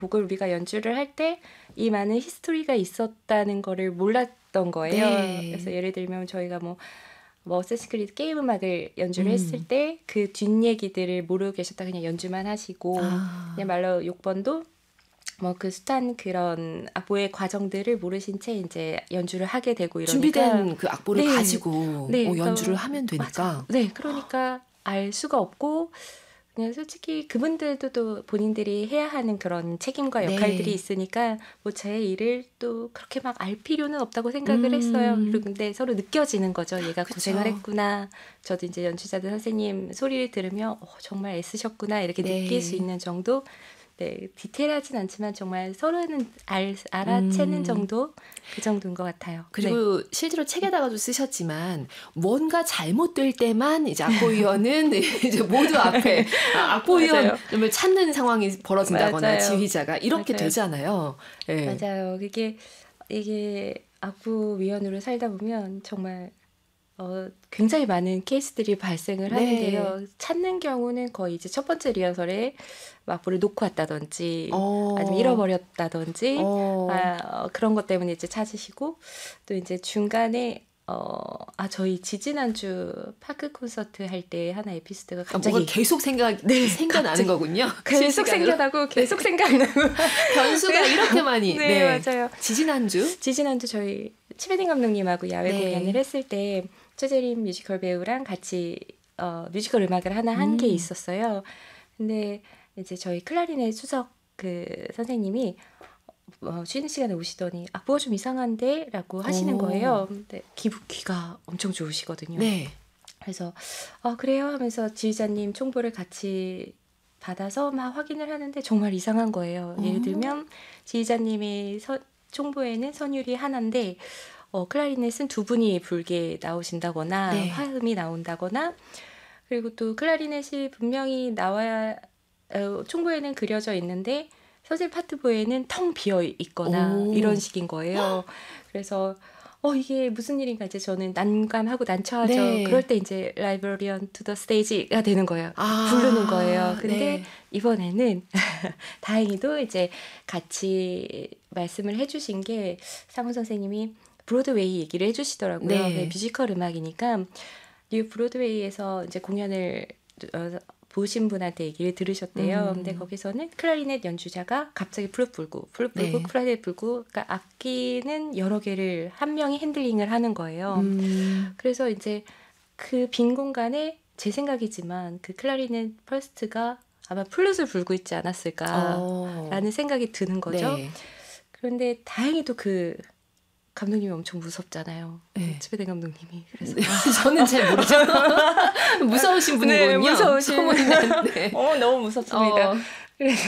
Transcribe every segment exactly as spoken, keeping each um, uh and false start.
곡을 우리가 연주를 할 때 이 많은 히스토리가 있었다는 거를 몰랐던 거예요. 네. 그래서 예를 들면 저희가 뭐, 뭐 어쌔신스 크리드 게임 음악을 연주를 음. 했을 때 그 뒷얘기들을 모르고 계셨다 그냥 연주만 하시고 아. 그냥 말로 육 번도 뭐 그 숱한 그런 악보의 과정들을 모르신 채 이제 연주를 하게 되고 이러니까 준비된 그 악보를 네. 가지고 네, 어, 그러니까 연주를 하면 되니까. 맞아요. 네, 그러니까 알 수가 없고 그냥 솔직히 그분들도 또 본인들이 해야 하는 그런 책임과 역할들이 네. 있으니까 뭐 제 일을 또 그렇게 막 알 필요는 없다고 생각을 음. 했어요. 그리고 근데 서로 느껴지는 거죠. 얘가 그쵸. 고생을 했구나. 저도 이제 연주자들 선생님 소리를 들으며 어, 정말 애쓰셨구나 이렇게 네. 느낄 수 있는 정도. 네, 디테일하진 않지만 정말 서로는 알, 알아채는 음. 정도 그 정도인 것 같아요. 그리고 네. 실제로 책에다가도 쓰셨지만 뭔가 잘못될 때만 이제 악보위원은 이제 모두 앞에 아, 악보위원을 찾는 상황이 벌어진다거나 맞아요. 지휘자가 이렇게 맞아요. 되잖아요. 네. 맞아요. 그게 이게 악보위원으로 살다 보면 정말 어, 굉장히 많은 케이스들이 발생을 네. 하는데요. 찾는 경우는 거의 이제 첫 번째 리허설에 악보를 놓고 왔다든지 어. 아니면 잃어버렸다든지 어. 아, 어, 그런 것 때문에 이제 찾으시고 또 이제 중간에 어, 아 저희 지지난주 파크 콘서트 할 때 하나 에피소드가 아, 갑자기 뭐가 계속 생각 네, 생겨나는 갑자기 거군요. 계속 실시간으로. 생겨나고 계속 생각나고 변수가 이렇게 많이. 네, 네. 맞아요. 지지난주 지지난주 저희 치베딩 감독님하고 야외 네. 공연을 했을 때 최재림 뮤지컬 배우랑 같이 어, 뮤지컬 음악을 하나 한 게 음. 있었어요. 근데 이제 저희 클라리넷 수석 그 선생님이 어, 쉬는 시간에 오시더니 악보가 좀 이상한데? 라고 하시는 오. 거예요. 근데 귀, 귀가 엄청 좋으시거든요. 네. 그래서 아 그래요 하면서 지휘자님 총보를 같이 받아서 막 확인을 하는데 정말 이상한 거예요. 예를 어. 들면 지휘자님의 서, 총보에는 선율이 하나인데 어, 클라리넷은 두 분이 불게 나오신다거나 네. 화음이 나온다거나 그리고 또 클라리넷이 분명히 나와야 어, 총보에는 그려져 있는데 선생님 파트보에는 텅 비어 있거나 오. 이런 식인 거예요. 그래서 어 이게 무슨 일인가 이제 저는 난감하고 난처하죠. 네. 그럴 때 이제 라이브러리언 투 더 스테이지가 되는 거예요. 아. 부르는 거예요. 근데 네. 이번에는 다행히도 이제 같이 말씀을 해주신 게 상훈 선생님이 브로드웨이 얘기를 해주시더라고요. 네. 네, 뮤지컬 음악이니까 뉴 브로드웨이에서 이제 공연을 어, 보신 분한테 얘기를 들으셨대요. 음. 근데 거기서는 클라리넷 연주자가 갑자기 플룻 불고 플룻 불고 네. 클라리넷 불고 그러니까 악기는 여러 개를 한 명이 핸들링을 하는 거예요. 음. 그래서 이제 그 빈 공간에 제 생각이지만 그 클라리넷 퍼스트가 아마 플룻을 불고 있지 않았을까라는 어. 생각이 드는 거죠. 네. 그런데 다행히도 그 감독님이 엄청 무섭잖아요. 네. 치베딩 감독님이. 그래서 저는 잘 모르죠. 무서우신 분이군요. 네, 무서우신 소문난. 네. 어, 너무 무섭습니다. 어. 그래서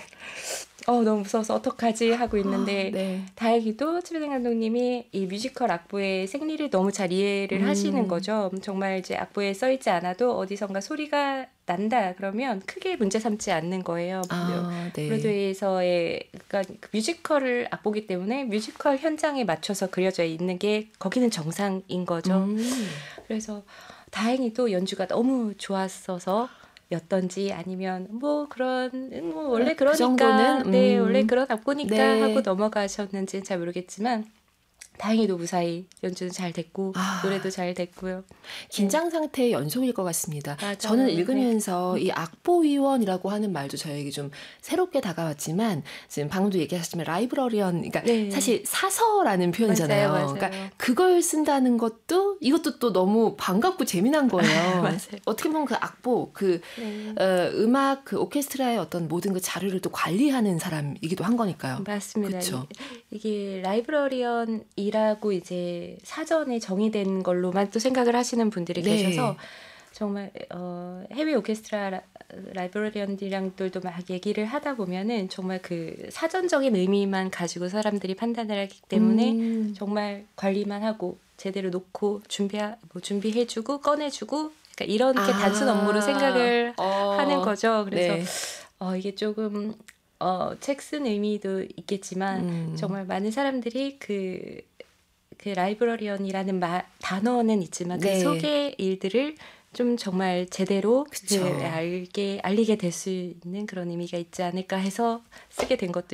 어, 너무 무서워서 어떡하지 하고 있는데 네. 다행히도 치베딩 감독님이 이 뮤지컬 악보의 생리를 너무 잘 이해를 음. 하시는 거죠. 정말 이제 악보에 써있지 않아도 어디선가 소리가 난다 그러면 크게 문제 삼지 않는 거예요. 아, 네. 브로드웨이에서의 그러니까 그 뮤지컬을 악보기 때문에 뮤지컬 현장에 맞춰서 그려져 있는 게 거기는 정상인 거죠. 음. 그래서 다행히도 연주가 너무 좋았어서 였던지 아니면 뭐 그런 뭐 원래 그 그러니까 정도는? 네 음. 원래 그런 악보니까 네. 하고 넘어가셨는지는 잘 모르겠지만 다행히도 무사히 연주는 잘 됐고 아. 노래도 잘 됐고요. 긴장 상태의 연속일 것 같습니다. 맞아요. 저는 네. 읽으면서 이 악보위원이라고 하는 말도 저에게 좀 새롭게 다가왔지만 지금 방금도 얘기하셨지만 라이브러리언 그러니까 네. 사실 사서라는 표현이잖아요. 맞아요, 맞아요. 그러니까 그걸 쓴다는 것도 이것도 또 너무 반갑고 재미난 거예요. 맞아요. 어떻게 보면 그 악보 그 네. 어, 음악 그 오케스트라의 어떤 모든 그 자료를 또 관리하는 사람이기도 한 거니까요. 맞습니다. 그쵸? 이- 이게 라이브러리언이라고 이제 사전에 정의된 걸로만 또 생각을 하시는 분들이 네. 계셔서 정말 어, 해외 오케스트라 라- 라이브러리언들이랑들도 막 얘기를 하다 보면은 정말 그 사전적인 의미만 가지고 사람들이 판단을 하기 때문에 음. 정말 관리만 하고 제대로 놓고 준비 뭐 준비해주고 꺼내주고 그러니까 이렇게 아. 단순 업무로 생각을 어. 하는 거죠. 그래서 네. 어, 이게 조금 어, 책 쓴 의미도 있겠지만 음. 정말 많은 사람들이 그, 그 라이브러리언이라는 마, 단어는 있지만 네. 그 속의 일들을 좀 정말 제대로 그쵸. 그 알게 알리게 될 수 있는 그런 의미가 있지 않을까 해서 쓰게 된 것도